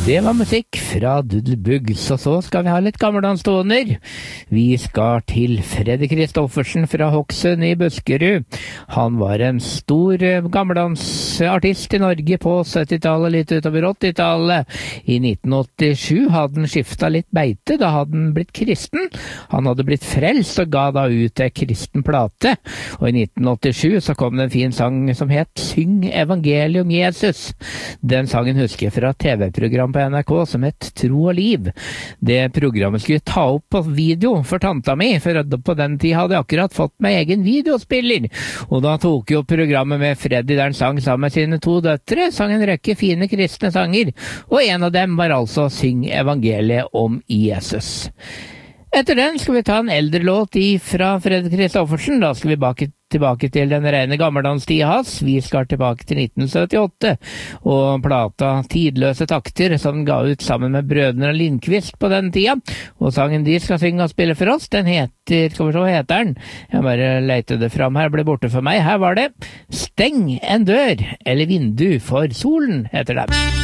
Det var musikk fra Doodlebugs, og så skal vi ha litt gammeldansståender. Vi skal til Freddy Kristoffersen fra Hokksund i Buskerud. Han var en stor gammeldansartist i Norge på 70-tallet, litt utover 80-tallet. I 1987 hadde han skiftet litt beite, da hadde han blitt kristen. Han hadde blitt frelst og ga da ut en kristen plate. Og i 1987 så kom det en fin sang som het Syng evangelium Jesus. Den sangen husker jeg fra TV-program på NRK som het Tro og liv. Det programmet skulle ta opp på video for tanta mi, for på den tid hadde jeg akkurat fått meg egen videospiller. Og da tok jo programmet med Freddy der han sang sammen med sine 2 døtre, sang en rekke fine kristne sanger, og en av dem var altså Syng evangeliet om Jesus. Etter den skal vi ta en eldre låt fra Freddy Kristoffersen. Da skal vi tilbake til den rene gammeldanstida hans. Vi skal tilbake til 1978, og plata Tidløse takter, som den ga ut sammen med brødrene Lindqvist på den tida. Og sangen de skal synge og spille for oss, den heter, skal vi se, heter den? Jeg bare leite det fram her, ble borte for meg. Her var det Steng en dør, eller vindu for solen, heter den.